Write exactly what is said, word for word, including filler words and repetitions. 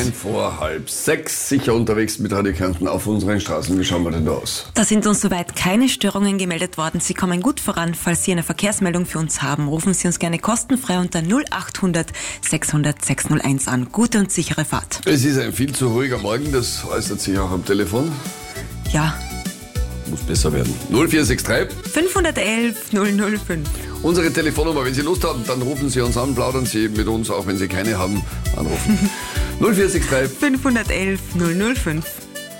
Nein, vor halb sechs. Sicher unterwegs mit Radio Kärnten auf unseren Straßen. Wie schauen wir denn da aus? Da sind uns soweit keine Störungen gemeldet worden. Sie kommen gut voran. Falls Sie eine Verkehrsmeldung für uns haben, rufen Sie uns gerne kostenfrei unter null achthundert sechshundert sechshunderteins an. Gute und sichere Fahrt. Es ist ein viel zu ruhiger Morgen, das äußert sich auch am Telefon. Ja. Muss besser werden. null vier sechs drei fünfhundertelf null null fünf. Unsere Telefonnummer, wenn Sie Lust haben, dann rufen Sie uns an, plaudern Sie mit uns, auch wenn Sie keine haben, anrufen. null vier sechs drei fünfhundertelf null null fünf.